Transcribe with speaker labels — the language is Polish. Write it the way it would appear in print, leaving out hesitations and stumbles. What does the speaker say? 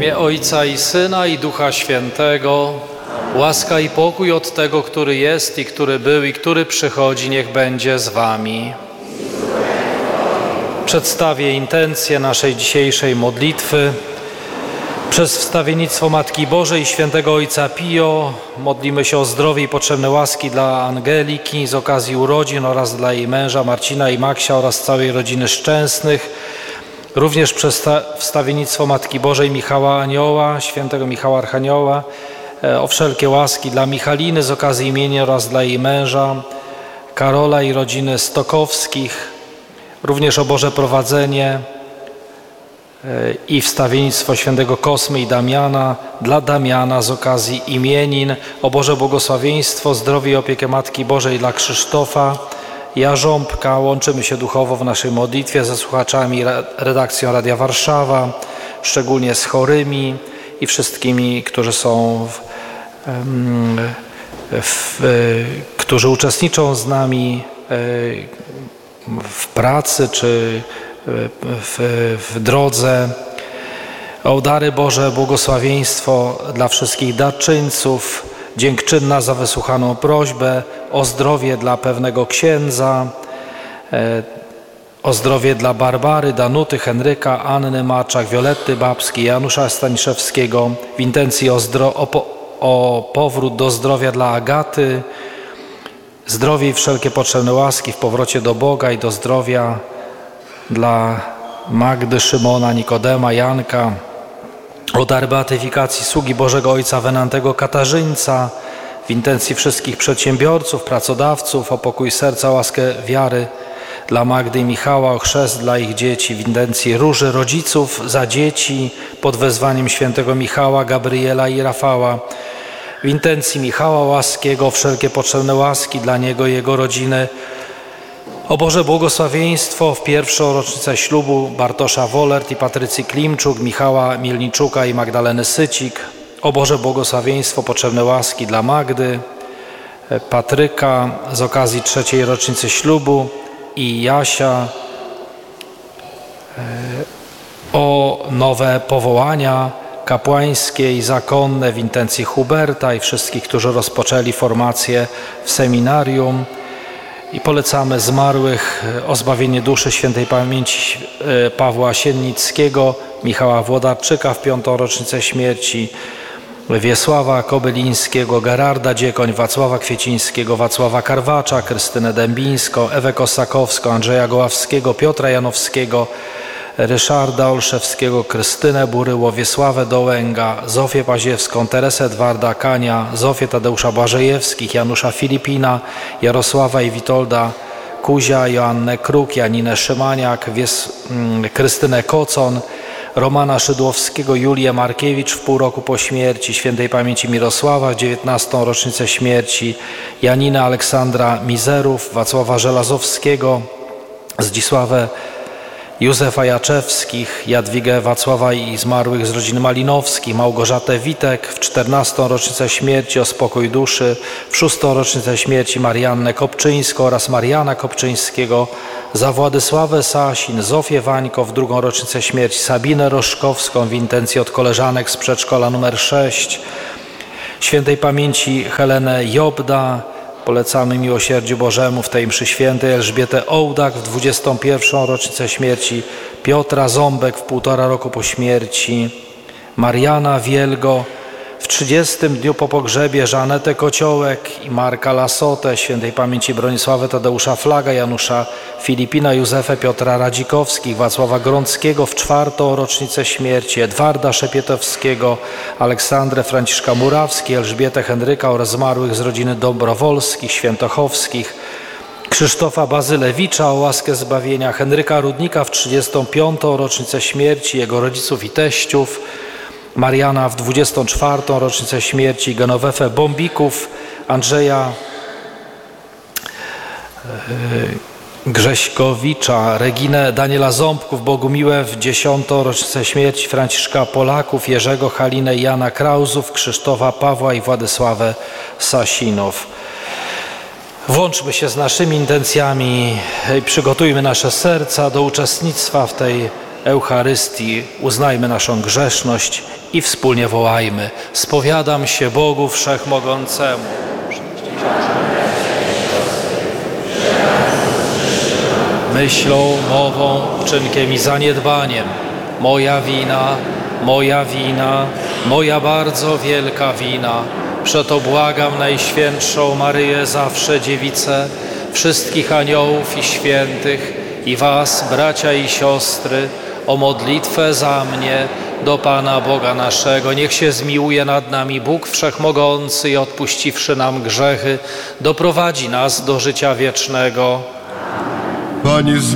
Speaker 1: imię Ojca i Syna i Ducha Świętego. Łaska i pokój od Tego, który jest i który był i który przychodzi, niech będzie z wami. Przedstawię intencje naszej dzisiejszej modlitwy. Przez wstawiennictwo Matki Bożej i Świętego Ojca Pio modlimy się o zdrowie i potrzebne łaski dla Angeliki z okazji urodzin oraz dla jej męża Marcina i Maksia oraz całej rodziny Szczęsnych. Również przez wstawiennictwo Matki Bożej Michała Anioła, Świętego Michała Archanioła, o wszelkie łaski dla Michaliny z okazji imienia oraz dla jej męża Karola i rodziny Stokowskich. Również o Boże prowadzenie i wstawiennictwo Świętego Kosmy i Damiana dla Damiana z okazji imienin, o Boże błogosławieństwo, zdrowie i opiekę Matki Bożej dla Krzysztofa Jarząbka. Łączymy się duchowo w naszej modlitwie ze słuchaczami redakcją Radia Warszawa, szczególnie z chorymi i wszystkimi, którzy są którzy uczestniczą z nami w pracy czy w drodze. O dary Boże, błogosławieństwo dla wszystkich darczyńców, dziękczynna za wysłuchaną prośbę, o zdrowie dla pewnego księdza, o zdrowie dla Barbary, Danuty, Henryka, Anny Maczak, Violetty Babskiej, Janusza Staniszewskiego, w intencji o powrót do zdrowia dla Agaty, zdrowie i wszelkie potrzebne łaski w powrocie do Boga i do zdrowia dla Magdy, Szymona, Nikodema, Janka, o dar beatyfikacji sługi Bożego Ojca Wenantego Katarzyńca, w intencji wszystkich przedsiębiorców, pracodawców, o pokój serca, łaskę wiary dla Magdy i Michała, o chrzest dla ich dzieci, w intencji róży rodziców za dzieci pod wezwaniem świętego Michała, Gabriela i Rafała, w intencji Michała Łaskiego, wszelkie potrzebne łaski dla niego i jego rodziny, o Boże błogosławieństwo w pierwszą rocznicę ślubu Bartosza Wolert i Patrycji Klimczuk, Michała Mielniczuka i Magdaleny Sycik, o Boże błogosławieństwo, potrzebne łaski dla Magdy, Patryka z okazji trzeciej rocznicy ślubu i Jasia, o nowe powołania kapłańskie i zakonne w intencji Huberta i wszystkich, którzy rozpoczęli formację w seminarium. I polecamy zmarłych o zbawienie duszy świętej pamięci Pawła Siennickiego, Michała Włodarczyka w piątą rocznicę śmierci, Wiesława Kobylińskiego, Gerarda Dziekoń, Wacława Kwiecińskiego, Wacława Karwacza, Krystynę Dębińską, Ewę Kosakowską, Andrzeja Goławskiego, Piotra Janowskiego, Ryszarda Olszewskiego, Krystynę Buryło, Wiesławę Dołęga, Zofię Paziewską, Teresę Edwarda Kania, Zofię Tadeusza Błażejewskich, Janusza Filipina, Jarosława i Witolda Kuzia, Joannę Kruk, Janinę Szymaniak, Krystynę Kocon, Romana Szydłowskiego, Julię Markiewicz w pół roku po śmierci, świętej pamięci Mirosława w 19. rocznicę śmierci, Janinę Aleksandra Mizerów, Wacława Żelazowskiego, Zdzisławę Józefa Jaczewskich, Jadwigę Wacława i zmarłych z rodziny Malinowskich, Małgorzatę Witek w 14. rocznicę śmierci, o spokój duszy, w 6. rocznicę śmierci Mariannę Kopczyńską oraz Mariana Kopczyńskiego, za Władysławę Sasin, Zofię Wańko w 2. rocznicę śmierci, Sabinę Roszkowską w intencji od koleżanek z przedszkola nr 6, świętej pamięci Helenę Jobda, polecamy miłosierdziu Bożemu w tej mszy świętej, Elżbietę Ołdak w 21. rocznicę śmierci, Piotra Ząbek w 1,5 roku po śmierci, Mariana Wielgo w 30. dniu po pogrzebie, Żanetę Kociołek i Marka Lasotę, świętej pamięci Bronisławę Tadeusza Flaga, Janusza Filipina, Józefę Piotra Radzikowskich, Wacława Grąckiego w 4. rocznicę śmierci, Edwarda Szepietowskiego, Aleksandrę Franciszka Murawski, Elżbietę Henryka oraz zmarłych z rodziny Dobrowolskich, Świętochowskich, Krzysztofa Bazylewicza o łaskę zbawienia, Henryka Rudnika w 35. rocznicę śmierci, jego rodziców i teściów, Mariana w 24. rocznicę śmierci, Genowefę Bombików, Andrzeja Grześkowicza, Reginę Daniela Ząbków, Bogumiłę w 10. rocznicę śmierci, Franciszka Polaków, Jerzego Halinę i Jana Krauzów, Krzysztofa Pawła i Władysławę Sasinów. Włączmy się z naszymi intencjami i przygotujmy nasze serca do uczestnictwa w tej Eucharystii uznajmy naszą grzeszność i wspólnie wołajmy: spowiadam się Bogu Wszechmogącemu. Myślą, mową, czynkiem i zaniedbaniem moja wina, moja bardzo wielka wina. Przeto błagam Najświętszą Maryję, zawsze Dziewicę, wszystkich aniołów i świętych i was, bracia i siostry, o modlitwę za mnie do Pana Boga naszego. Niech się zmiłuje nad nami Bóg Wszechmogący i odpuściwszy nam grzechy, doprowadzi nas do życia wiecznego.
Speaker 2: Panie